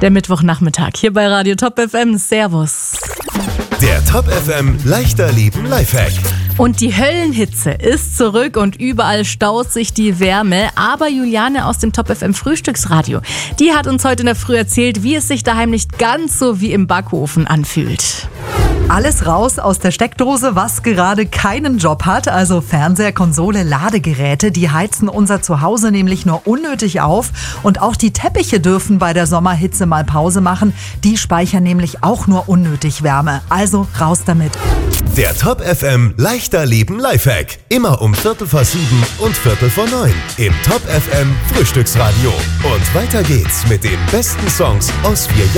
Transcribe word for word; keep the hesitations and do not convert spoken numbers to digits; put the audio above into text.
Der Mittwochnachmittag hier bei Radio Top F M. Servus. Der Top F M leichter Leben Lifehack. Und die Höllenhitze ist zurück und überall staut sich die Wärme. Aber Juliane aus dem Top F M Frühstücksradio, die hat uns heute in der Früh erzählt, wie es sich daheim nicht ganz so wie im Backofen anfühlt. Alles raus aus der Steckdose, was gerade keinen Job hat. Also Fernseher, Konsole, Ladegeräte, die heizen unser Zuhause nämlich nur unnötig auf. Und auch die Teppiche dürfen bei der Sommerhitze mal Pause machen. Die speichern nämlich auch nur unnötig Wärme. Also raus damit. Der Top F M leichter Leben Lifehack. Immer um Viertel vor sieben und Viertel vor neun im Top F M Frühstücksradio. Und weiter geht's mit den besten Songs aus vier Jahren.